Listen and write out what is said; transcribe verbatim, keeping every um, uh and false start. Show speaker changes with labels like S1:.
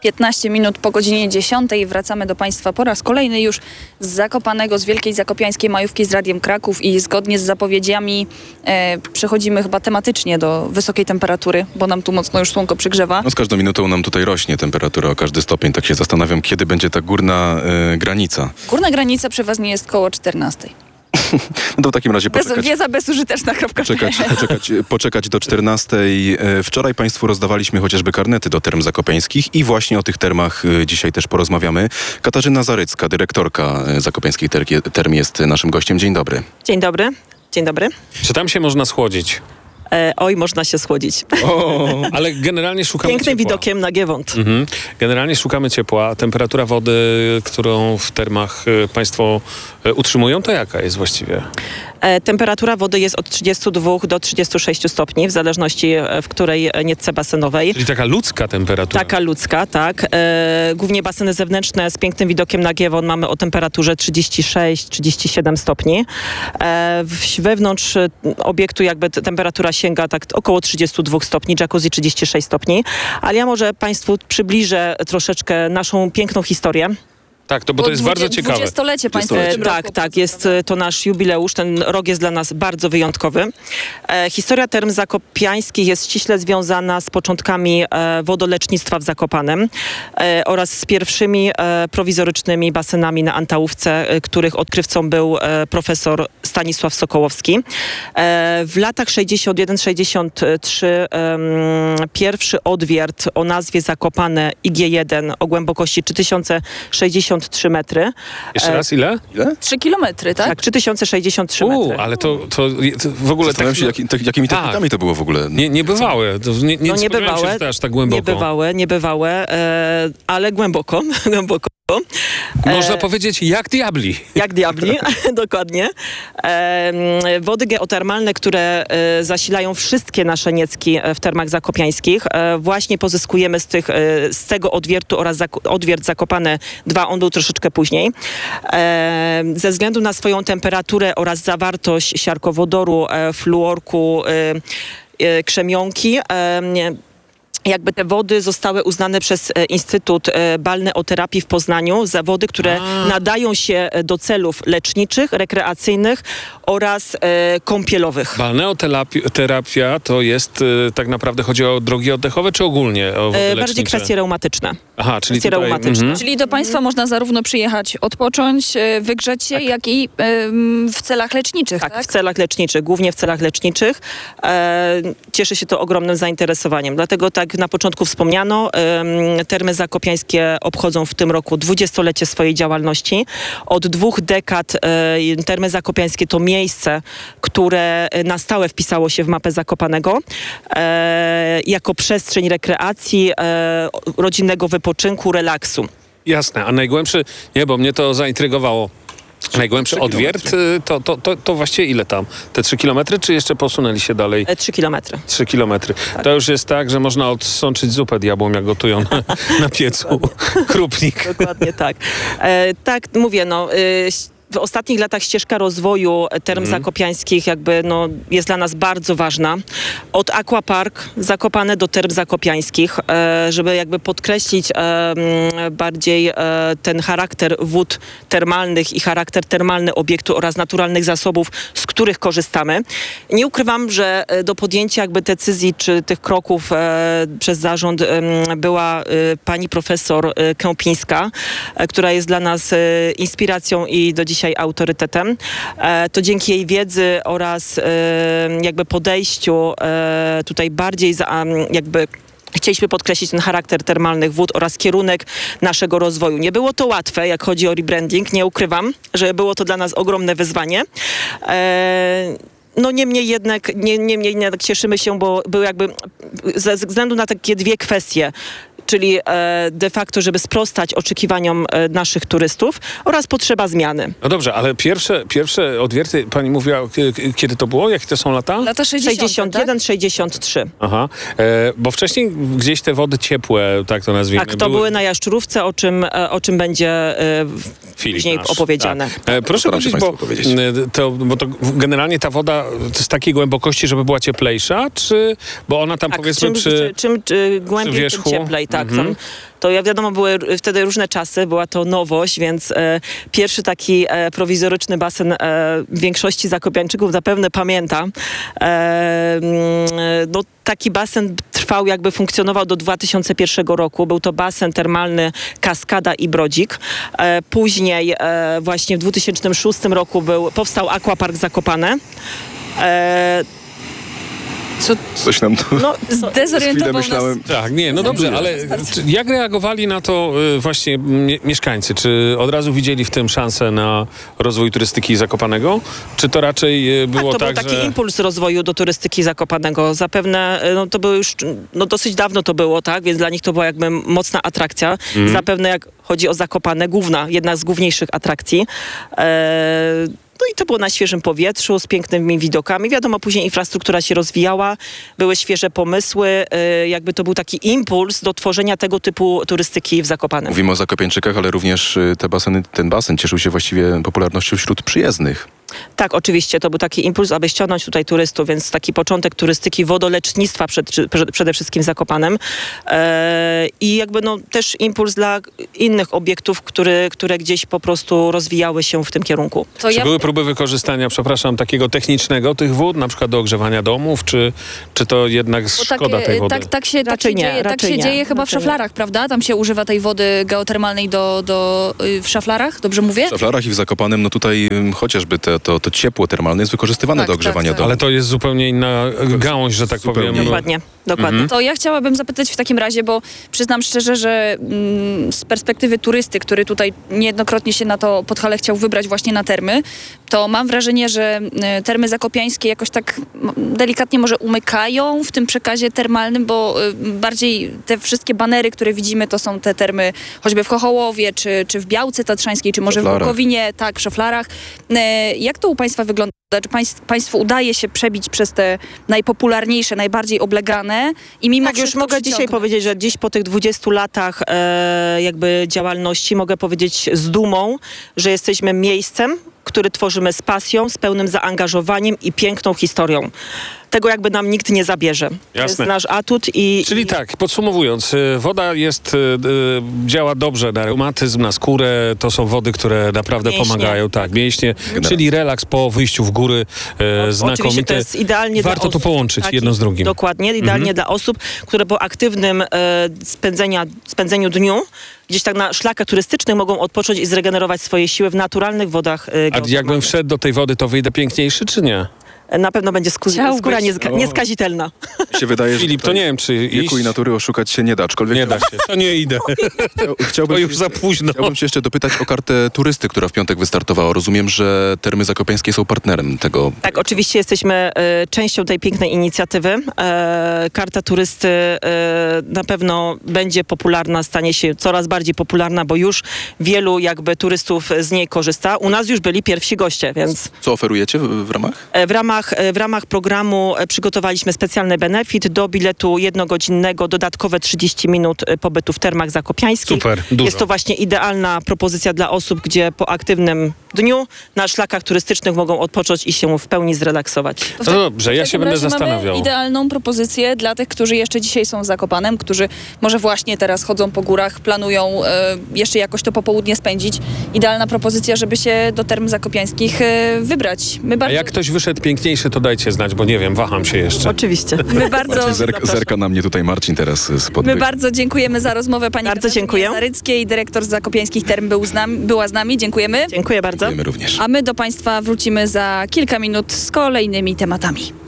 S1: piętnaście minut po godzinie dziesiątej. Wracamy do Państwa po raz kolejny już z Zakopanego, z Wielkiej Zakopiańskiej Majówki z Radiem Kraków i zgodnie z zapowiedziami e, przechodzimy chyba tematycznie do wysokiej temperatury, bo nam tu mocno już słonko przygrzewa.
S2: No z każdą minutą nam tutaj rośnie temperatura o każdy stopień, tak się zastanawiam, kiedy będzie ta górna e, granica.
S1: Górna granica przeważnie jest koło czternastej.
S2: No to w takim razie poczekać.
S1: Bez, wiedza bezużyteczna.
S2: Poczekać, poczekać, poczekać do czternastej. Wczoraj Państwu rozdawaliśmy chociażby karnety do term zakopiańskich i właśnie o tych termach dzisiaj też porozmawiamy. Katarzyna Zarycka, dyrektorka Zakopiańskich Term jest naszym gościem. Dzień dobry.
S3: Dzień dobry. Dzień dobry.
S4: Czy tam się można schłodzić?
S3: E, oj, można się schłodzić.
S4: O, ale generalnie szukamy
S3: Pięknym
S4: ciepła.
S3: widokiem na Giewont.
S4: Mhm. Generalnie szukamy ciepła. Temperatura wody, którą w termach y, Państwo y, utrzymują, to jaka jest właściwie?
S3: E, temperatura wody jest od trzydziestu dwóch do trzydziestu sześciu stopni, w zależności w której nietce basenowej.
S4: Czyli taka ludzka temperatura.
S3: Taka ludzka, tak. E, głównie baseny zewnętrzne z pięknym widokiem na Giewont mamy o temperaturze trzydzieści sześć do trzydziestu siedmiu stopni. E, w, wewnątrz obiektu jakby t- temperatura sięga tak około trzydziestu dwóch stopni, jacuzzi trzydzieści sześć stopni. Ale ja może Państwu przybliżę troszeczkę naszą piękną historię.
S4: Tak, to, bo to jest bardzo ciekawe.
S1: dwudziestolecie Państwo w tym
S3: E, tak,
S1: roku
S3: tak, jest e, to nasz jubileusz, ten rok jest dla nas bardzo wyjątkowy. E, historia term zakopiańskich jest ściśle związana z początkami e, wodolecznictwa w Zakopanem e, oraz z pierwszymi e, prowizorycznymi basenami na Antałówce, e, których odkrywcą był e, profesor Stanisław Sokołowski. E, w latach sześćdziesiąt jeden sześćdziesiąt trzy e, pierwszy odwiert o nazwie Zakopane I G jeden o głębokości trzy tysiące sześćdziesiąt trzy metry.
S4: Jeszcze raz, ile?
S2: Ile?
S1: trzy kilometry, tak?
S3: Tak, trzy tysiące sześćdziesiąt trzy
S4: U,
S3: metry.
S4: ale to, to, to w ogóle...
S2: Zastanawiam się, jaki, tak, jakimi
S4: Tak.
S2: technikami to było w ogóle.
S4: Nie, niebywałe. To nie, nie
S3: No
S4: spodziewałem się,
S3: niebywałe,
S4: że to aż tak głęboko.
S3: niebywałe, niebywałe, e, ale głęboko, głęboko.
S4: Można
S3: E,
S4: powiedzieć, jak diabli.
S3: Jak diabli, dokładnie. E, wody geotermalne, które e, zasilają wszystkie nasze niecki w termach zakopiańskich, e, właśnie pozyskujemy z, tych, e, z tego odwiertu oraz zak- odwiert Zakopane dwa, on był troszeczkę później. E, ze względu na swoją temperaturę oraz zawartość siarkowodoru, e, fluorku, e, e, krzemionki, e, jakby te wody zostały uznane przez e, Instytut e, Balneoterapii w Poznaniu za wody, które
S4: A.
S3: nadają się do celów leczniczych, rekreacyjnych oraz e, kąpielowych.
S4: Balneoterapia to jest, y, tak naprawdę chodzi o drogi oddechowe, czy ogólnie o wody
S3: E,
S4: lecznicze?
S3: bardziej kwestie reumatyczne.
S4: Aha, czyli
S3: kwestie
S4: tutaj,
S3: reumatyczne.
S4: mhm.
S1: Czyli do Państwa można zarówno przyjechać, odpocząć, e, wygrzeć się, jak i em, w celach leczniczych, tak?
S3: Tak, w celach leczniczych, głównie w celach leczniczych. E, cieszy się to ogromnym zainteresowaniem. Dlatego tak na początku wspomniano, em, termy zakopiańskie obchodzą w tym roku dwudziestolecie swojej działalności. Od dwóch dekad e, termy zakopiańskie to miejsce, które na stałe wpisało się w mapę Zakopanego e, jako przestrzeń rekreacji, e, rodzinnego wypoczynku, relaksu.
S4: Jasne, a najgłębszy, nie, bo mnie to zaintrygowało. Najgłębszy
S2: trzy
S4: odwiert,
S2: kilometry.
S4: y, to, to, to, to właściwie ile tam? Te trzy kilometry, czy jeszcze posunęli się dalej?
S3: E, trzy kilometry.
S4: Trzy kilometry. To już jest tak, że można odsączyć zupę diabłom, jak gotują na, na piecu. Krupnik.
S3: Dokładnie tak. E, tak, mówię, no... Y, w ostatnich latach ścieżka rozwoju term zakopiańskich jakby no, jest dla nas bardzo ważna. Od Aquapark Zakopane do term zakopiańskich, e, żeby jakby podkreślić e, m, bardziej e, ten charakter wód termalnych i charakter termalny obiektu oraz naturalnych zasobów, z których korzystamy. Nie ukrywam, że e, do podjęcia jakby decyzji czy tych kroków e, przez zarząd e, była e, pani profesor e, Kępińska, e, która jest dla nas e, inspiracją i do dzisiaj autorytetem. E, to dzięki jej wiedzy oraz e, jakby podejściu e, tutaj bardziej za, jakby chcieliśmy podkreślić ten charakter termalnych wód oraz kierunek naszego rozwoju. Nie było to łatwe, jak chodzi o rebranding, nie ukrywam, że było to dla nas ogromne wyzwanie. E, No niemniej jednak, nie, niemniej jednak cieszymy się, bo były jakby ze względu na takie dwie kwestie, czyli e, de facto, żeby sprostać oczekiwaniom e, naszych turystów oraz potrzeba zmiany.
S4: No dobrze, ale pierwsze, pierwsze odwierty, pani mówiła, k- k- kiedy to było? Jakie to są lata?
S1: Lata sześćdziesiąte,
S3: sześćdziesiąt jeden sześćdziesiąt trzy.
S4: Aha, e, bo wcześniej gdzieś te wody ciepłe, tak to nazwijmy.
S3: Tak, to były na Jaszczurówce, o czym, e, o czym będzie e,
S4: Filip
S3: później
S4: nasz,
S3: opowiedziane.
S4: Tak. E, proszę
S2: Postaram się
S4: powiedzieć, bo,
S2: Państwu powiedzieć.
S4: e, to, bo to generalnie ta woda to z takiej głębokości, żeby była cieplejsza, czy, bo ona tam
S3: Tak,
S4: powiedzmy
S3: czym,
S4: przy...
S3: czy, czym czy głębiej, tym
S4: wierzchu?
S3: cieplej, tak. tak. Tam, to jak wiadomo, były wtedy różne czasy, była to nowość, więc e, pierwszy taki e, prowizoryczny basen e, większości zakopiańczyków zapewne pamięta. E, no, taki basen trwał, jakby funkcjonował do dwa tysiące pierwszego roku. Był to basen termalny Kaskada i Brodzik. E, później e, właśnie w dwa tysiące szóstym roku był, powstał Aquapark Zakopane. E,
S1: Co
S2: Coś nam tu...
S3: no,
S1: zdezorientował nas.
S2: myślałem...
S4: Tak, nie, no dobrze, ale czy, jak reagowali na to y, właśnie mie- mieszkańcy? Czy od razu widzieli w tym szansę na rozwój turystyki Zakopanego? Czy to raczej y, było
S3: tak, to
S4: tak,
S3: był taki
S4: że...
S3: impuls rozwoju do turystyki Zakopanego. Zapewne, no to było już, no dosyć dawno to było, tak, więc dla nich to była jakby mocna atrakcja.
S4: Mhm.
S3: Zapewne jak chodzi o Zakopane, główna, jedna z główniejszych atrakcji. E, No i to było na świeżym powietrzu, z pięknymi widokami. Wiadomo, później infrastruktura się rozwijała, były świeże pomysły, y, jakby to był taki impuls do tworzenia tego typu turystyki w Zakopanem.
S2: Mówimy o Zakopiańczykach, ale również y, te baseny, ten basen cieszył się właściwie popularnością wśród przyjezdnych.
S3: Tak, oczywiście, to był taki impuls, aby ściągnąć tutaj turystów, więc taki początek turystyki wodolecznictwa przed, przed, przede wszystkim w Zakopanem. E, I jakby no też impuls dla innych obiektów, który, które gdzieś po prostu rozwijały się w tym kierunku.
S1: To
S4: Czy
S1: ja...
S4: były próby wykorzystania, przepraszam, takiego technicznego tych wód, na przykład do ogrzewania domów, czy, czy to jednak
S1: Bo
S4: szkoda
S1: tak,
S4: tej wody?
S1: tak, tak się, tak
S3: Raczej
S1: się
S3: nie,
S1: dzieje, tak
S3: raczej
S1: się
S3: nie,
S1: dzieje chyba w
S3: raczej nie.
S1: szaflarach, prawda? Tam się używa tej wody geotermalnej do, do, y, w szaflarach, dobrze mówię?
S2: W Szaflarach i w Zakopanem, no tutaj ym, chociażby te, to, to ciepło termalne jest wykorzystywane
S1: Tak,
S2: do
S1: tak,
S2: ogrzewania
S1: tak.
S2: domu.
S4: Ale to jest zupełnie inna gałąź, że tak
S2: Zupełnie.
S4: powiem.
S3: Dokładnie, dokładnie.
S1: To ja chciałabym zapytać w takim razie, bo przyznam szczerze, że mm, z perspektywy turysty, który tutaj niejednokrotnie się na to Podhale chciał wybrać właśnie na termy, to mam wrażenie, że y, termy zakopiańskie jakoś tak m, delikatnie może umykają w tym przekazie termalnym, bo y, bardziej te wszystkie banery, które widzimy, to są te termy choćby w Chochołowie, czy, czy w Białce Tatrzańskiej, czy może w
S2: Szaflarach.
S1: Bukowinie, tak, w Szaflarach. Y, jak to u Państwa wygląda? Czy państw, Państwu udaje się przebić przez te najpopularniejsze, najbardziej oblegane i mimo
S3: Tak, już
S1: wszystko
S3: mogę dzisiaj
S1: przyciągnąć?
S3: powiedzieć, że dziś po tych dwudziestu latach e, jakby działalności mogę powiedzieć z dumą, że jesteśmy miejscem, który tworzymy z pasją, z pełnym zaangażowaniem i piękną historią. Tego jakby nam nikt nie zabierze. To jest
S4: Jasne.
S3: nasz atut i...
S4: Czyli
S3: i
S4: tak, podsumowując, y, woda jest, y, y, działa dobrze na reumatyzm, na skórę, to są wody, które naprawdę
S3: Mięśnie.
S4: pomagają. Tak, mięśnie, czyli relaks po wyjściu w góry, y, znakomity.
S3: Oczywiście to jest idealnie
S4: Warto
S3: dla
S4: to
S3: osób,
S4: połączyć
S3: tak,
S4: jedno z drugim.
S3: Dokładnie, idealnie dla osób, które po aktywnym e, spędzenia, spędzeniu dniu gdzieś tak na szlakach turystycznych mogą odpocząć i zregenerować swoje siły w naturalnych wodach e,
S4: A
S3: geotermalnych.
S4: jakbym wszedł do tej wody, to wyjdę piękniejszy, czy nie?
S3: Na pewno będzie skó-
S1: Chciałbyś.
S3: skóra niezga-
S2: O.
S3: nieskazitelna.
S2: Mi się wydaje, że
S4: Filip, to
S2: tutaj
S4: nie wiem, czy
S2: wieku
S4: iść...
S2: i natury oszukać się nie da, aczkolwiek
S4: Nie da się, to nie idę.
S2: Chciał- chciałbym,
S4: To już za późno.
S2: Chciałbym się jeszcze dopytać o kartę turysty, która w piątek wystartowała. Rozumiem, że Termy Zakopiańskie są partnerem tego.
S3: Tak, oczywiście jesteśmy e, częścią tej pięknej inicjatywy. E, karta turysty e, na pewno będzie popularna, stanie się coraz bardziej popularna, bo już wielu jakby turystów z niej korzysta. U nas już byli pierwsi goście, więc
S2: Co oferujecie w, w ramach?
S3: e, w ramach, e, w ramach programu e, przygotowaliśmy specjalny benefit do biletu jednogodzinnego, dodatkowe trzydzieści minut e, pobytu w termach zakopiańskich.
S4: Super, dużo.
S3: Jest to właśnie idealna propozycja dla osób, gdzie po aktywnym dniu na szlakach turystycznych mogą odpocząć i się w pełni zrelaksować.
S1: To w
S4: No
S1: tak-
S4: dobrze,
S1: w
S4: ja
S1: takim
S4: się będę
S1: razie
S4: zastanawiał.
S1: Mamy idealną propozycję dla tych, którzy jeszcze dzisiaj są w Zakopanem, którzy może właśnie teraz chodzą po górach, planują e, jeszcze jakoś to popołudnie spędzić. Idealna propozycja, żeby się do term zakopiańskich e, wybrać. My
S4: A
S1: bardzo,
S4: jak ktoś wyszedł piękniejszy, to dajcie znać, bo nie wiem, waham się jeszcze.
S3: Oczywiście.
S1: my bardzo,
S2: Bardziej zerk, zerka na mnie tutaj Marcin teraz z
S1: my
S2: podbytu.
S1: bardzo dziękujemy za rozmowę pani
S3: Bardzo
S1: Katarzynie
S3: dziękuję.
S1: Zaryckiej, dyrektor Zakopiańskich Term był z nami, była z nami. Dziękujemy.
S3: Dziękuję bardzo.
S2: Wiemy również.
S1: A my do Państwa wrócimy za kilka minut z kolejnymi tematami.